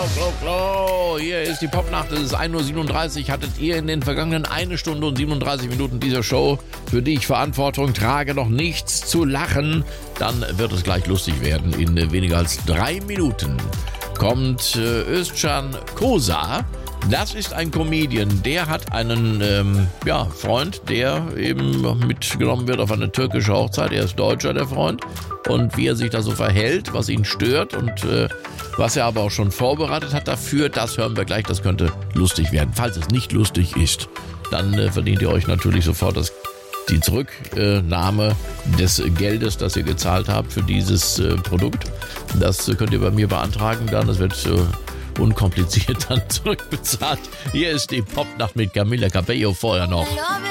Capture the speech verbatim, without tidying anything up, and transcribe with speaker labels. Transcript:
Speaker 1: klo, klo. Hier ist die Popnacht, es ist ein Uhr siebenunddreißig. Hattet ihr in den vergangenen eine Stunde und siebenunddreißig Minuten dieser Show, für die ich Verantwortung trage, noch nichts zu lachen? Dann wird es gleich lustig werden. In weniger als drei Minuten kommt äh, Özcan Kosa. Das ist ein Comedian, der hat einen ähm, ja, Freund, der eben mitgenommen wird auf eine türkische Hochzeit. Er ist Deutscher, der Freund. Und wie er sich da so verhält, was ihn stört und äh, was er aber auch schon vorbereitet hat dafür, das hören wir gleich. Das könnte lustig werden. Falls es nicht lustig ist, dann äh, verdient ihr euch natürlich sofort das, die Zurücknahme des Geldes, das ihr gezahlt habt für dieses äh, Produkt. Das äh, könnt ihr bei mir beantragen dann. Das wird äh, unkompliziert dann zurückbezahlt. Hier ist die Popnacht mit Camila Cabello vorher noch.